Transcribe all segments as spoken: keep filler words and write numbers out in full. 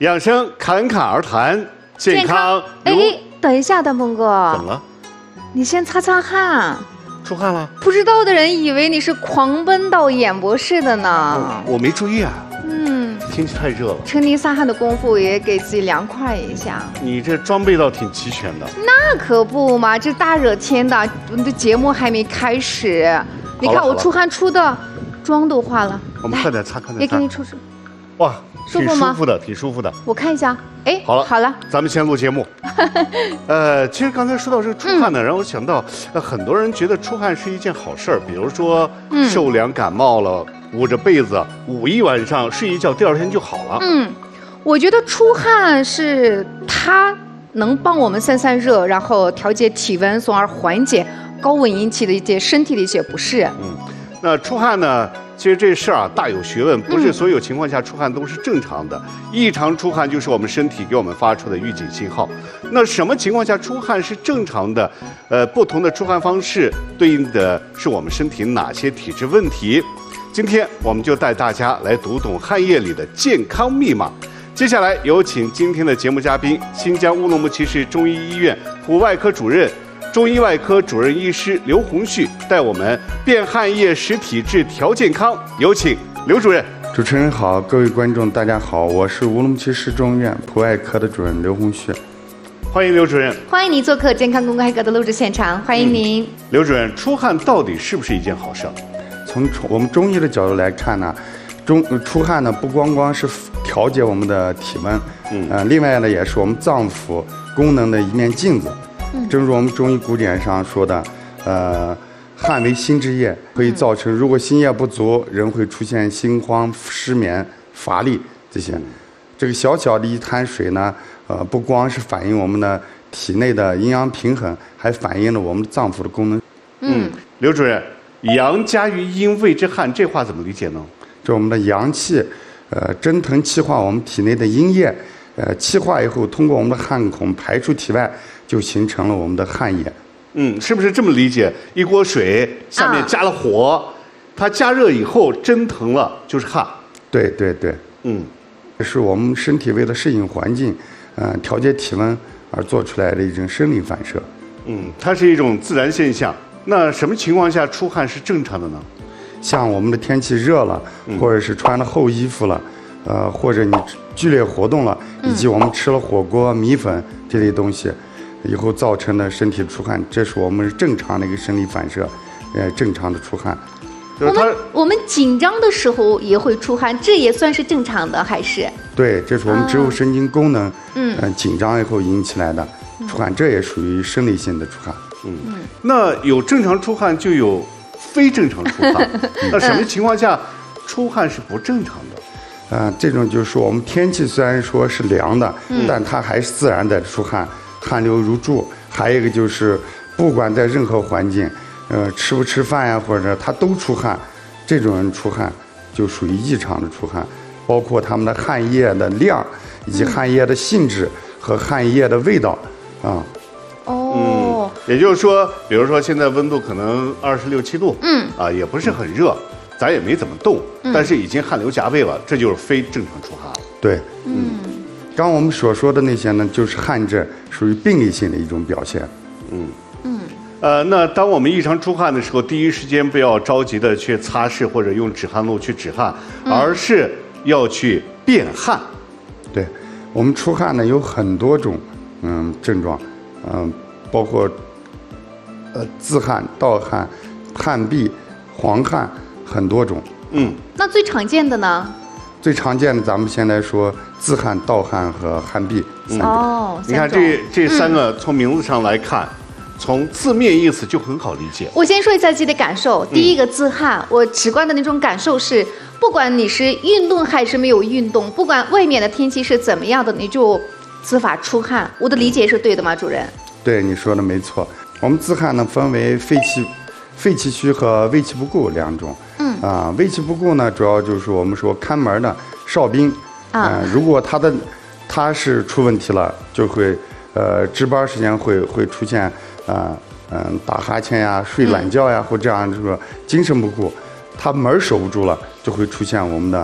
养生侃侃而谈，健康。 哎，等一下，大鹏哥， 怎么了？ 你先擦擦汗。 出汗了？ 不知道的人以为你是狂奔到演播室的呢。 我没注意啊。 嗯， 天气太热了， 趁你擦汗的功夫也给自己凉快一下。 你这装备倒挺齐全的。 那可不嘛，这大热天的，我们的节目还没开始。你看我出汗出的，妆都化了。 我们快点擦，快点擦。 也给你出出。 哇， 舒服吗？ 挺舒服的，挺舒服的。 我看一下，哎， 好了好了， 咱们先录节目。呃，其实刚才说到这个出汗呢，嗯、让我想到，呃，很多人觉得出汗是一件好事儿，比如说受凉感冒了，捂着被子捂一晚上，睡一觉，第二天就好了。 嗯，我觉得出汗是它能帮我们散散热，然后调节体温，从而缓解高温引起的一些身体的一些不适。 嗯，那出汗呢？其实这事儿啊大有学问，不是所有情况下出汗都是正常的。异常出汗就是我们身体给我们发出的预警信号。那什么情况下出汗是正常的？呃，不同的出汗方式对应的是我们身体哪些体质问题？今天我们就带大家来读懂汗液里的健康密码。接下来有请今天的节目嘉宾，新疆乌鲁木齐市中医医院普外科主任、中医外科主任医师刘洪旭带我们辨汗液识体质调健康，有请刘主任。 主持人好，各位观众大家好，我是乌鲁木齐市中医院普外科的主任刘洪旭。 欢迎刘主任。 欢迎您做客健康公开课的录制现场，欢迎您。嗯、 刘主任，出汗到底是不是一件好事？ 从我们中医的角度来看呢，中出汗呢不光光是调节我们的体温，嗯，呃，另外呢也是我们脏腑功能的一面镜子。正如我们中医古典上说的，呃，汗为心之液，可以造成如果心液不足，人会出现心慌、失眠、乏力这些。这个小小的一滩水呢，呃，不光是反映我们的体内的阴阳平衡，还反映了我们脏腑的功能。 嗯，刘主任，阳加于阴谓之汗，这话怎么理解呢？ 这我们的阳气，呃，蒸腾气化我们体内的阴液，呃，气化以后，通过我们的汗孔排出体外。就形成了我们的汗液。 嗯，是不是这么理解？一锅水下面加了火，啊、它加热以后蒸腾了，就是汗。 对对对， 嗯， 这是我们身体为了适应环境，呃，调节体温而做出来的一种生理反射。 嗯，它是一种自然现象。那什么情况下出汗是正常的呢？ 像我们的天气热了， 嗯、 或者是穿了厚衣服了，呃，或者你剧烈活动了，以及我们吃了火锅、米粉这类东西。以后造成的身体出汗，这是我们正常的一个生理反射，呃，正常的出汗。 我们我们紧张的时候也会出汗，这也算是正常的还是？ 对，这是我们植物神经功能， 嗯， 呃，紧张以后引起来的出汗，这也属于生理性的出汗。 嗯，那有正常出汗就有非正常出汗，那什么情况下出汗是不正常的？ 啊、呃，这种就是说我们天气虽然说是凉的， 嗯、 但它还是自然的出汗。汗流如注，还有一个就是，不管在任何环境，呃，吃不吃饭呀，或者他都出汗，这种人出汗就属于异常的出汗，包括他们的汗液的量，以及汗液的性质和汗液的味道，啊。 哦。 嗯，也就是说，比如说现在温度可能二十六七度， 嗯， 啊，也不是很热，咱也没怎么动， 嗯、 但是已经汗流浃背了，这就是非正常出汗了。 对， 嗯。 刚我们所说的那些呢，就是汗症，属于病理性的一种表现。 嗯嗯，呃，那当我们异常出汗的时候，第一时间不要着急的去擦拭或者用止汗露去止汗， 嗯、 而是要去辨汗。 对，我们出汗呢有很多种嗯症状，嗯，包括呃自汗、盗汗、汗痹、黄汗，很多种。 嗯， 那最常见的呢？ 最常见的，咱们先来说自汗、盗汗和汗痹三种。 哦， 你看这这三个，从名字上来看，嗯、从字面意思就很好理解。 我先说一下自己的感受。第一个自汗，我直观的那种感受是，不管你是运动还是没有运动，不管外面的天气是怎么样的，你就自发出汗。我的理解是对的吗，主任？ 对，你说的没错。我们自汗呢分为肺气、肺气虚和胃气不固两种。 嗯啊，胃气不固呢，主要就是我们说看门的哨兵啊、 呃，如果他的他是出问题了，就会呃值班时间会会出现啊嗯、呃、打哈欠呀、睡懒觉呀，嗯、或这样这个精神不顾，他门守不住了，就会出现我们的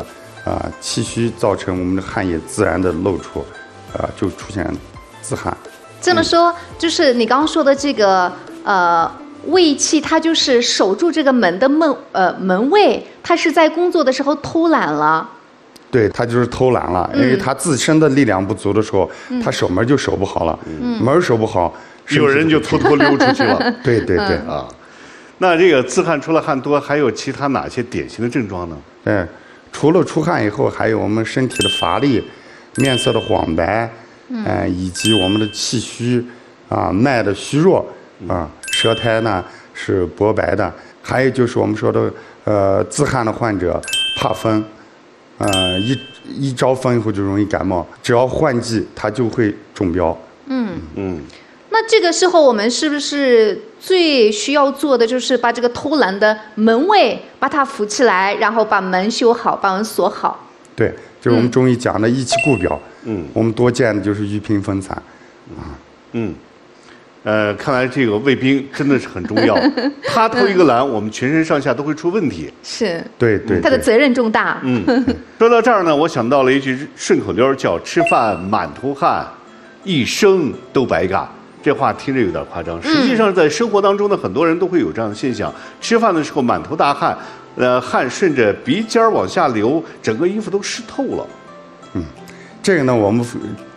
啊、气虚造成我们的汗液自然的漏出，啊、就出现自汗。 这么说，就是你刚刚说的这个呃卫气，它就是守住这个门的门呃门卫，它是在工作的时候偷懒了。 对，他就是偷懒了，因为他自身的力量不足的时候，嗯、他守门就守不好了，嗯、门守不好， 有人就偷偷溜出去了。 对对对、 嗯、 啊，那这个自汗除了汗多，还有其他哪些典型的症状呢？ 哎，除了出汗以后，还有我们身体的乏力、面色的黄白，嗯、呃，以及我们的气虚啊、脉的虚弱啊，舌苔呢是薄白的，还有就是我们说的呃自汗的患者怕风。呃，一一招风以后就容易感冒，只要换季，它就会中标。 嗯嗯，那这个时候我们是不是最需要做的就是把这个偷懒的门卫把它扶起来，然后把门修好，把门锁好？ 对，就是我们中医讲的益气固表。 嗯， 我们多见的就是祛痞风散。 啊，嗯。呃，看来这个卫兵真的是很重要。他偷一个懒，我们全身上下都会出问题。 是， 对对， 他的责任重大。 嗯，说到这儿呢，我想到了一句顺口溜，叫“吃饭满头汗，一生都白干”。这话听着有点夸张，实际上在生活当中呢，很多人都会有这样的现象：吃饭的时候满头大汗，呃，汗顺着鼻尖往下流，整个衣服都湿透了。 嗯，这个呢，我们